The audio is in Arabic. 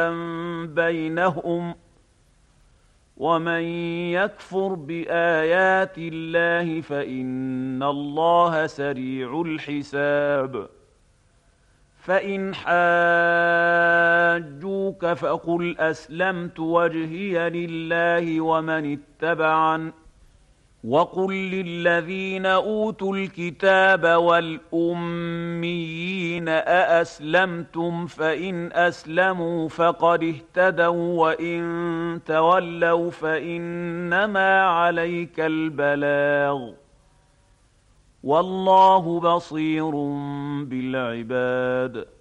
بينهم ومن يكفر بآيات الله فإن الله سريع الحساب فإن حاجوك فقل أسلمت وجهي لله ومن اتبعن وقل للذين أوتوا الكتاب والأميين أأسلمتم فإن أسلموا فقد اهتدوا وإن تولوا فإنما عليك البلاغ والله بصير بالعباد